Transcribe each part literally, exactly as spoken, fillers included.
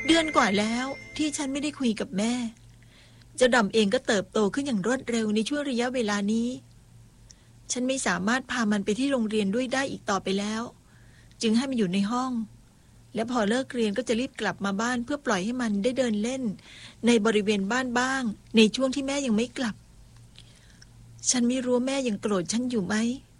เดือนกว่าแล้วที่ฉันไม่ได้คุยกับแม่เจ้าดำเองก็เติบโตขึ้นอย่างรวดเร็วในช่วงระยะเวลานี้ฉันไม่สามารถพามันไปที่โรงเรียนด้วยได้อีกต่อไปแล้วจึงให้มันอยู่ในห้องและพอเลิกเรียนก็จะรีบกลับมาบ้านเพื่อปล่อยให้มันได้เดินเล่นในบริเวณบ้านบ้างในช่วงที่แม่ยังไม่กลับฉันไม่รู้แม่ยังโกรธฉันอยู่ไหม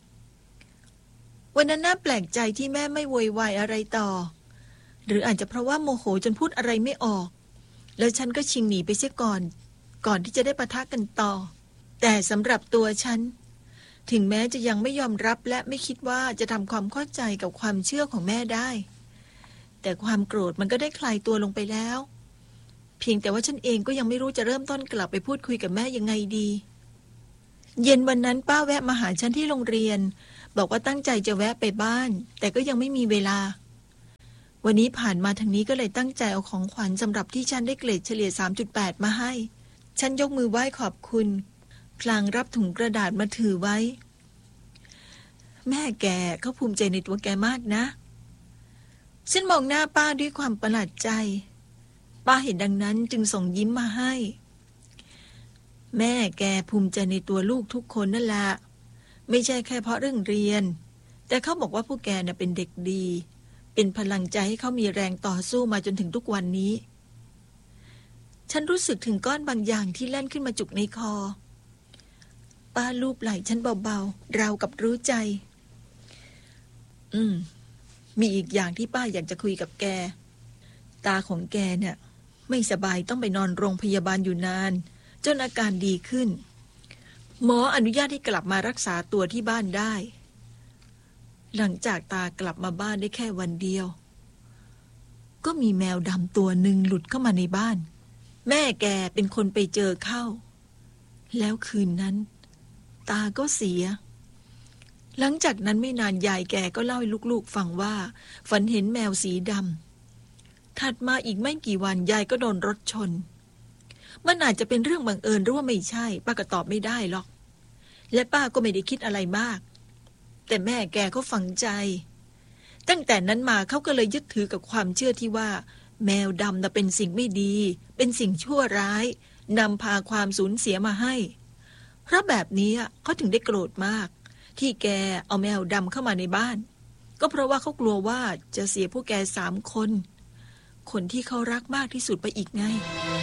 วันนั้นน่าแปลกใจที่แม่ไม่โวยวายอะไรต่อหรืออาจจะเพราะว่าโมโหจนพูดอะไรไม่ออกแล้วฉันก็ชิงหนีไปเสียก่อนก่อนที่จะได้ปะทะกันต่อแต่สำหรับตัวฉันถึงแม้จะยังไม่ยอมรับและไม่คิดว่าจะทำความเข้าใจกับความเชื่อของแม่ได้แต่ความโกรธมันก็ได้คลายตัวลงไปแล้วเพียงแต่ว่าฉันเองก็ยังไม่รู้จะเริ่มต้นกลับไปพูดคุยกับแม่ยังไงดีเย็นวันนั้นป้าแวะมาหาฉันที่โรงเรียนบอกว่าตั้งใจจะแวะไปบ้านแต่ก็ยังไม่มีเวลาวันนี้ผ่านมาทางนี้ก็เลยตั้งใจเอาของขวัญสำหรับที่ฉันได้เกรดเฉลี่ย สามจุดแปด มาให้ฉันยกมือไหว้ขอบคุณพลางรับถุงกระดาษมาถือไว้แม่แกเขาภูมิใจในตัวแกมากนะฉันมองหน้าป้าด้วยความประหลาดใจป้าเห็นดังนั้นจึงส่งยิ้มมาให้แม่แกภูมิใจในตัวลูกทุกคนนั่นแหละไม่ใช่แค่เพราะเรื่องเรียนแต่เขาบอกว่าพวกแกน่ะเป็นเด็กดีเป็นพลังใจให้เขามีแรงต่อสู้มาจนถึงทุกวันนี้ฉันรู้สึกถึงก้อนบางอย่างที่แล่นขึ้นมาจุกในคอป้าลูบไหล่ฉันเบาๆราวกับรู้ใจอืมมีอีกอย่างที่ป้าอยากจะคุยกับแกตาของแกเนี่ยไม่สบายต้องไปนอนโรงพยาบาลอยู่นานจนอาการดีขึ้นหมออนุญาตให้กลับมารักษาตัวที่บ้านได้หลังจากตากลับมาบ้านได้แค่วันเดียวก็มีแมวดำตัวหนึ่งหลุดเข้ามาในบ้านแม่แกเป็นคนไปเจอเข้าแล้วคืนนั้นตาก็เสียหลังจากนั้นไม่นานยายแกก็เล่าให้ลูกๆฟังว่าฝันเห็นแมวสีดำถัดมาอีกไม่กี่วันยายก็โดนรถชนมันอาจจะเป็นเรื่องบังเอิญหรือว่าไม่ใช่ป้าก็ตอบไม่ได้หรอกและป้าก็ไม่ได้คิดอะไรมากแต่แม่แกเขาฝังใจตั้งแต่นั้นมาเขาก็เลยยึดถือกับความเชื่อที่ว่าแมวดำน่ะเป็นสิ่งไม่ดีเป็นสิ่งชั่วร้ายนำพาความสูญเสียมาให้เพราะแบบนี้เขาถึงได้โกรธมากที่แกเอาแมวดำเข้ามาในบ้านก็เพราะว่าเขากลัวว่าจะเสียพวกแกสามคนคนที่เขารักมากที่สุดไปอีกไง